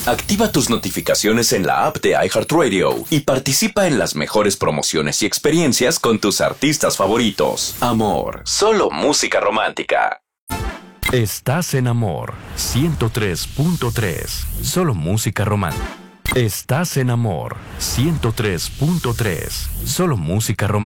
Activa tus notificaciones en la app de iHeartRadio y participa en las mejores promociones y experiencias con tus artistas favoritos. Amor, solo música romántica. Estás en Amor 103.3. Solo música romántica. Estás en Amor 103.3. Solo música romántica.